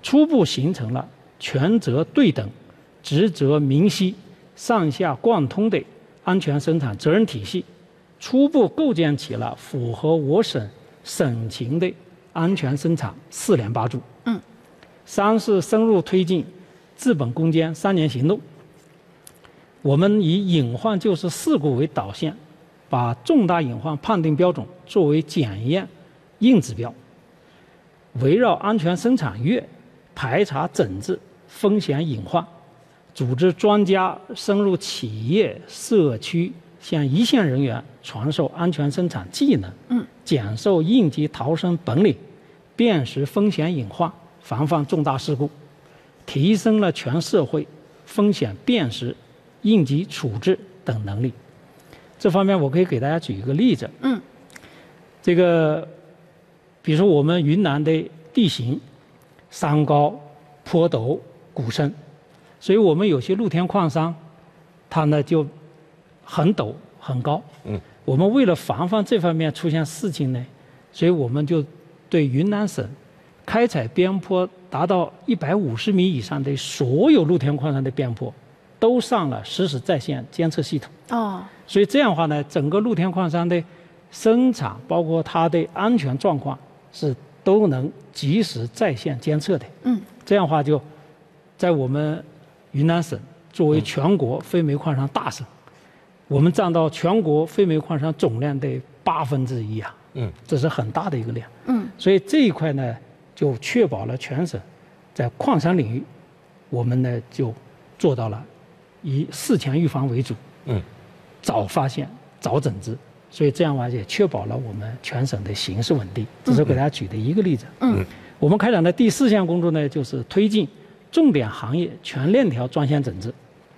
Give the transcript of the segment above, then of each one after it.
初步形成了权责对等、职责明晰、上下贯通的安全生产责任体系，初步构建起了符合我省省情的安全生产4连8柱。3是深入推进治本攻坚3年行动。我们以隐患就是事故为导线，把重大隐患判定标准作为检验硬指标，围绕安全生产月排查整治风险隐患，组织专家深入企业社区，向一线人员传授安全生产技能，讲授应急逃生本领，辨识风险隐患，防范重大事故，提升了全社会风险辨识、应急处置等能力。这方面我可以给大家举一个例子。这个比如说我们云南的地形山高坡陡谷深，所以我们有些露天矿山它呢就很陡很高。我们为了防范这方面出现事情呢，所以我们就对云南省开采边坡达到150米以上的所有露天矿山的边坡都上了实时在线监测系统。所以这样的话呢，整个露天矿山的生产包括它的安全状况是都能及时在线监测的。这样的话就在我们云南省作为全国非煤矿山大省，我们占到全国非煤矿山总量的1/8啊。这是很大的一个量。所以这一块呢，就确保了全省在矿山领域，我们呢就做到了以事前预防为主，早发现、早整治，所以这样的话也确保了我们全省的形势稳定。这是给大家举的一个例子。我们开展的第4项工作呢，就是推进重点行业全链条专项整治。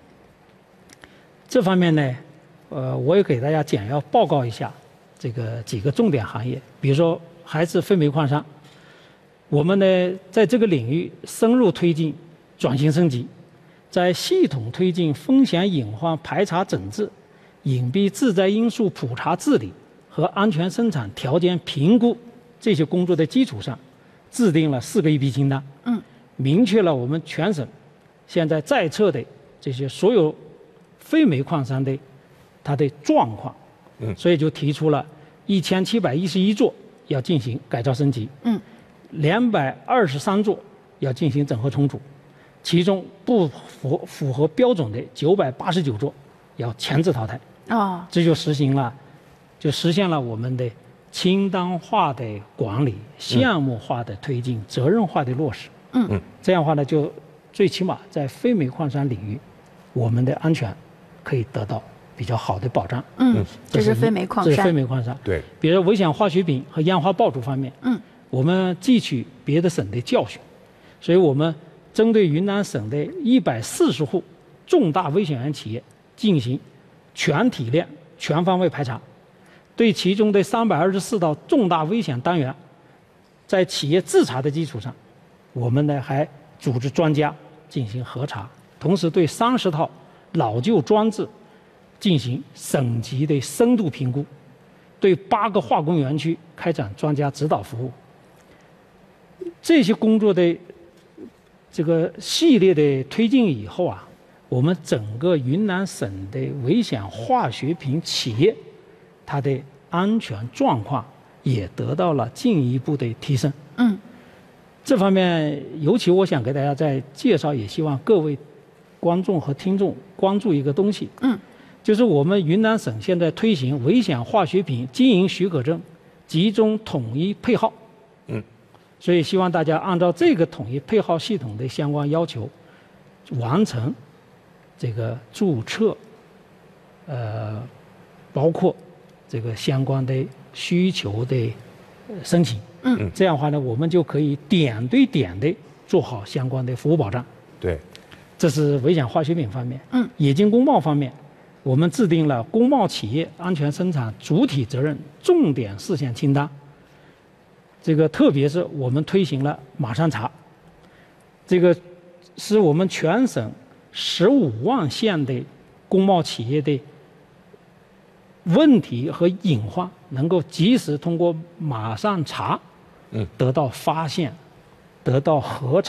这方面呢，我也给大家简要报告一下这个几个重点行业，比如说还是非煤矿山，我们呢在这个领域深入推进转型升级，在系统推进风险隐患排查整治、隐蔽致灾因素普查治理和安全生产条件评估这些工作的基础上，制定了4个一批清单，明确了我们全省现在在册的这些所有非煤矿山的它的状况，所以就提出了1711座要进行改造升级，223座要进行整合重组，其中不符合标准的989座要强制淘汰。这就实现了我们的清单化的管理、项目化的推进、责任化的落实。这样的话呢，就最起码在非煤矿山领域，我们的安全可以得到比较好的保障。 这是非煤矿山。 这是非煤矿山。 对。 比如危险化学品和烟花爆竹方面，我们汲取别的省的教训，所以我们针对云南省的140户重大危险源企业进行全体量、全方位排查，对其中的324道重大危险单元，在企业自查的基础上，我们呢还组织专家进行核查，同时对30套老旧装置进行省级的深度评估，对8个化工园区开展专家指导服务。这些工作的这个系列的推进以后啊，我们整个云南省的危险化学品企业，它的安全状况也得到了进一步的提升。这方面尤其我想给大家再介绍，也希望各位观众和听众关注一个东西。就是我们云南省现在推行危险化学品经营许可证集中统一配号。所以希望大家按照这个统一配号系统的相关要求，完成这个注册，包括这个相关的需求的申请。这样的话呢，我们就可以点对点的做好相关的服务保障。 对， 这是危险化学品方面。冶金工贸方面，我们制定了工贸企业安全生产主体责任重点事项清单。这个特别是我们推行了马上查，这个是我们全省15万县的工贸企业的问题和隐患能够及时通过马上查，得到发现，得到核查。